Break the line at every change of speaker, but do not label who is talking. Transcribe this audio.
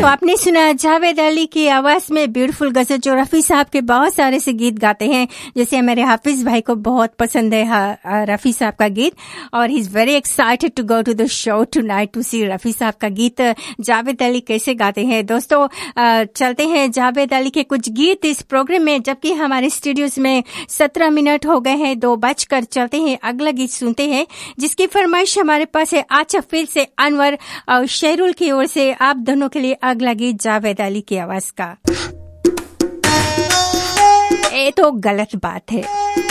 आपने सुना जावेद अली की आवाज में ब्यूटीफुल गजल, जो रफी साहब के बहुत सारे से गीत गाते हैं, जैसे मेरे हाफिज भाई को बहुत पसंद है रफी साहब का गीत, और he is very excited to go to the show tonight to सी रफी साहब का गीत जावेद अली कैसे गाते हैं। दोस्तों चलते हैं जावेद अली के कुछ गीत इस प्रोग्राम में, जबकि हमारे स्टूडियोज में 17 मिनट हो गए हैं, 2 बजकर। चलते हैं अगला गीत सुनते हैं, जिसकी फरमाइश हमारे पास है अच्छा फिर से अनवर और शेरुल की ओर से। आप दोनों के लिए अगला गीत जावेद अली की आवाज का। ये तो गलत बात है।